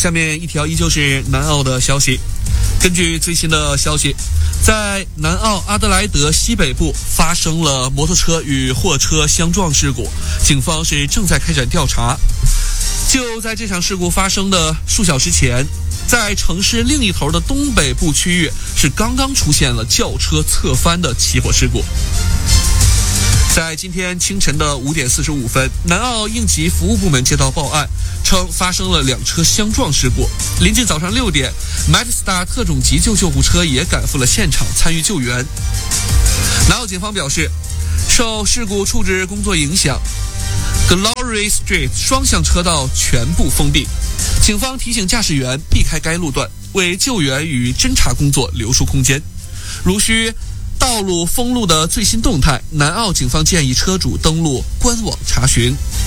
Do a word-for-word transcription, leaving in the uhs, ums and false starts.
下面一条依旧是南澳的消息。根据最新的消息，在南澳阿德莱德西北部发生了摩托车与货车相撞事故，警方是正在开展调查。就在这场事故发生的数小时前，在城市另一头的东北部区域是刚刚出现了轿车侧翻的起火事故。在今天清晨的五点四十五分，南澳应急服务部门接到报案，称发生了两车相撞事故。临近早上六点 ，Madstar 特种急救救护车也赶赴了现场参与救援。南澳警方表示，受事故处置工作影响 ，Glory Street 双向车道全部封闭，警方提醒驾驶员避开该路段，为救援与侦查工作留出空间。如需道路封路的最新动态，南澳警方建议车主登录官网查询。